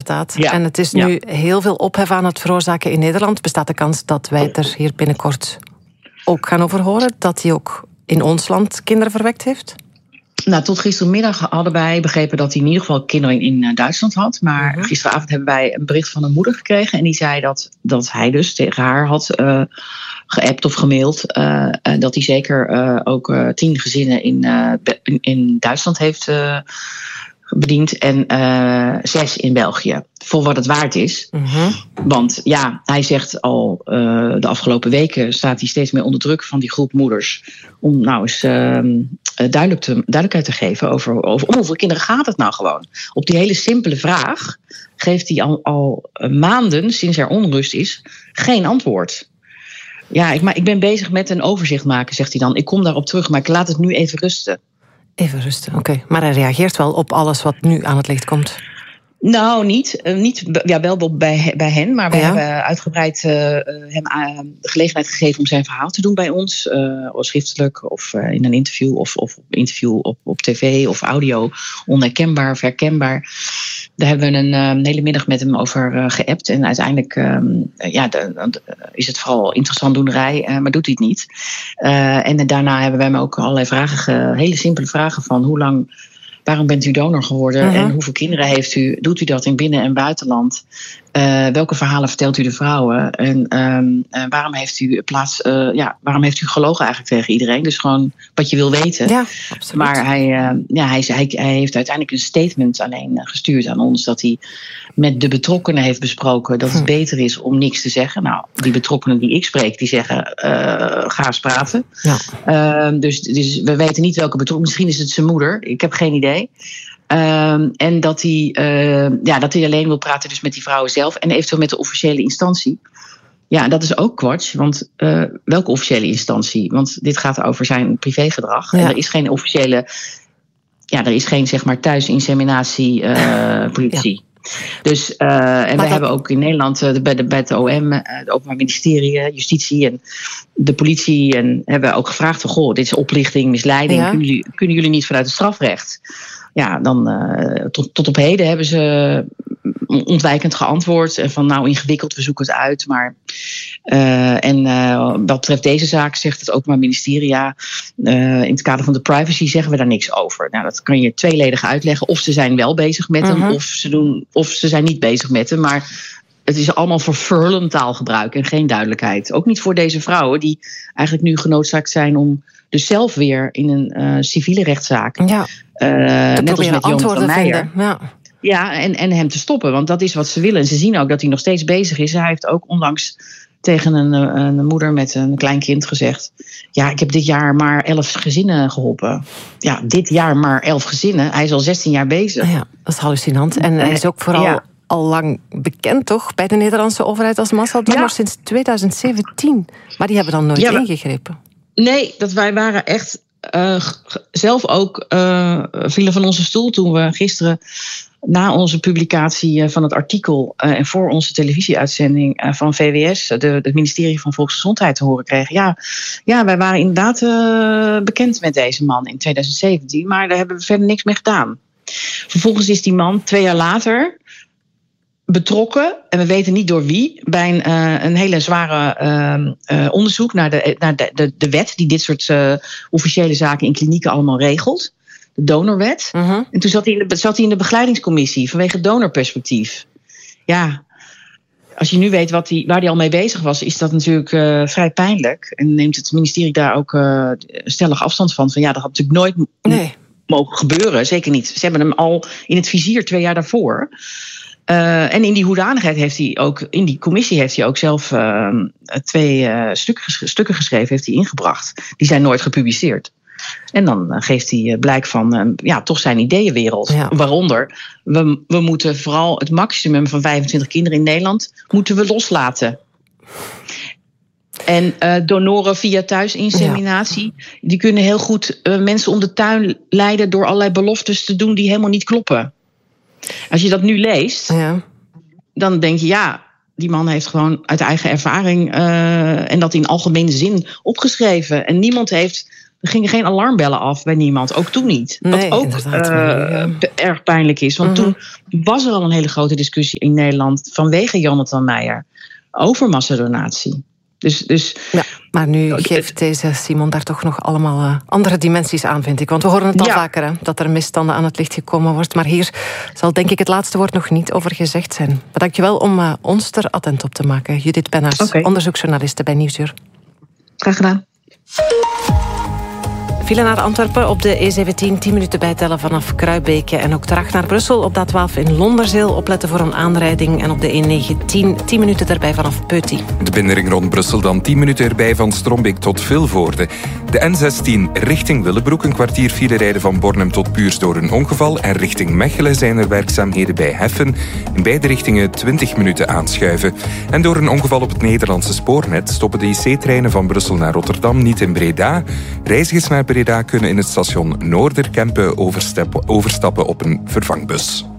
inderdaad. Ja. En het is nu heel veel ophef aan het veroorzaken in Nederland. Bestaat de kans dat wij het er hier binnenkort ook gaan over horen? Dat hij ook in ons land kinderen verwekt heeft? Nou, tot gistermiddag hadden wij begrepen dat hij in ieder geval kinderen in Duitsland had. Maar gisteravond hebben wij een bericht van een moeder gekregen. En die zei dat hij dus tegen haar had geappt of gemaild. Dat hij zeker ook 10 gezinnen in Duitsland heeft bediend. En 6 in België. Voor wat het waard is. Want ja, hij zegt al de afgelopen weken staat hij steeds meer onder druk van die groep moeders. Om nou eens duidelijkheid te geven over om hoeveel kinderen gaat het nou gewoon. Op die hele simpele vraag geeft hij al maanden, sinds er onrust is, geen antwoord. Ja, ik ben bezig met een overzicht maken, zegt hij dan. Ik kom daarop terug, maar ik laat het nu even rusten. Even rusten, oké. Maar hij reageert wel op alles wat nu aan het licht komt. Nou, niet wel bij hen, maar we hebben uitgebreid hem de gelegenheid gegeven om zijn verhaal te doen bij ons. Schriftelijk of in een interview of interview op tv of audio. Onherkenbaar of herkenbaar. Daar hebben we een hele middag met hem over geappt. En uiteindelijk is het vooral interessant doenerij, maar doet hij het niet. En daarna hebben we hem ook allerlei vragen, hele simpele vragen van waarom bent u donor geworden en hoeveel kinderen heeft u? Doet u dat in binnen- en buitenland? Welke verhalen vertelt u de vrouwen? En waarom heeft u waarom heeft u gelogen eigenlijk tegen iedereen? Dus gewoon wat je wil weten. Ja, absoluut. Maar hij heeft uiteindelijk een statement alleen gestuurd aan ons dat hij met de betrokkenen heeft besproken dat het beter is om niks te zeggen. Nou, die betrokkenen die ik spreek, die zeggen ga eens praten. Ja. Dus we weten niet welke betrokkenen. Misschien is het zijn moeder. Ik heb geen idee. En dat hij alleen wil praten dus met die vrouwen zelf en eventueel met de officiële instantie. Ja, dat is ook kwats, want welke officiële instantie? Want dit gaat over zijn privégedrag. Ja. En er is geen officiële, er is geen zeg maar thuisinseminatie politie. Ja. Dus, en we hebben ook in Nederland bij het OM, het Openbaar Ministerie, Justitie en de politie, en hebben we ook gevraagd van, goh, dit is oplichting, misleiding, kunnen jullie niet vanuit het strafrecht? Ja, dan tot op heden hebben ze ontwijkend geantwoord. En van nou ingewikkeld, we zoeken het uit. Maar wat betreft deze zaak zegt het Openbaar Ministerie, in het kader van de privacy zeggen we daar niks over. Nou, dat kan je tweeledig uitleggen. Of ze zijn wel bezig met hem, of ze zijn niet bezig met hem. Maar het is allemaal vervullend taalgebruik en geen duidelijkheid. Ook niet voor deze vrouwen die eigenlijk nu genoodzaakt zijn om dus zelf weer in een civiele rechtszaak. Ja. Net als met Johan van Meijer. Ja, en hem te stoppen, want dat is wat ze willen. En ze zien ook dat hij nog steeds bezig is. Hij heeft ook onlangs tegen een moeder met een klein kind gezegd, ja, ik heb dit jaar maar 11 gezinnen geholpen. Ja, dit jaar maar 11 gezinnen. Hij is al 16 jaar bezig. Ja, dat is hallucinant. En hij is ook vooral al lang bekend, toch, bij de Nederlandse overheid als massadonor sinds 2017. Maar die hebben dan nooit ingegrepen. Nee, wij waren echt zelf ook vielen van onze stoel toen we gisteren na onze publicatie van het artikel en voor onze televisieuitzending van VWS, het ministerie van Volksgezondheid, te horen kregen. Ja, wij waren inderdaad bekend met deze man in 2017, maar daar hebben we verder niks mee gedaan. Vervolgens is die man 2 jaar later betrokken, en we weten niet door wie, bij een hele zware onderzoek naar de wet die dit soort officiële zaken in klinieken allemaal regelt. De donorwet. En toen zat hij in de begeleidingscommissie vanwege donorperspectief. Ja, als je nu weet waar hij al mee bezig was, is dat natuurlijk vrij pijnlijk. En neemt het ministerie daar ook stellig afstand van. Van ja, dat had natuurlijk nooit mogen gebeuren. Zeker niet. Ze hebben hem al in het vizier 2 jaar daarvoor. En in die hoedanigheid heeft hij ook, in die commissie heeft hij ook zelf 2 stukken geschreven, heeft hij ingebracht. Die zijn nooit gepubliceerd. En dan geeft hij blijk van toch zijn ideeënwereld. Ja. Waaronder, we moeten vooral het maximum van 25 kinderen in Nederland moeten we loslaten. En donoren via thuisinseminatie, die kunnen heel goed mensen om de tuin leiden door allerlei beloftes te doen die helemaal niet kloppen. Als je dat nu leest, dan denk je, die man heeft gewoon uit eigen ervaring en dat in algemene zin opgeschreven. En niemand heeft Er gingen geen alarmbellen af bij niemand, ook toen niet. Nee, wat ook erg pijnlijk is. Want toen was er al een hele grote discussie in Nederland vanwege Jonathan Meijer over massadonatie. Dus ja, maar nu geeft deze Simon daar toch nog allemaal andere dimensies aan, vind ik. Want we horen het al vaker, hè, dat er misstanden aan het licht gekomen wordt. Maar hier zal denk ik het laatste woord nog niet over gezegd zijn. Maar dankjewel om ons er attent op te maken. Judith Pennaars, onderzoeksjournaliste bij Nieuwsuur. Graag gedaan. File naar Antwerpen op de E17, 10 minuten bijtellen vanaf Kruibeke. En ook terug naar Brussel op de A12 in Londerzeel. Opletten voor een aanrijding. En op de E19, 10 minuten erbij vanaf Peuty. De binnenring rond Brussel dan 10 minuten erbij van Strombeek tot Vilvoorde. De N16 richting Willebroek, een kwartier file rijden van Bornem tot Puurs door een ongeval. En richting Mechelen zijn er werkzaamheden bij Heffen. In beide richtingen 20 minuten aanschuiven. En door een ongeval op het Nederlandse spoornet stoppen de IC-treinen van Brussel naar Rotterdam niet in Breda. Reizigers naar Breda kunnen in het station Noorderkempen overstappen op een vervangbus.